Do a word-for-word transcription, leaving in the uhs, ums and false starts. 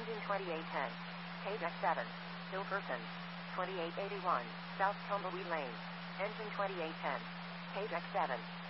Engine twenty-eight ten. Page X seven. Still person. twenty-eight eighty-one. South Tumbleweed Lane. Engine twenty-eight ten. Page X seven.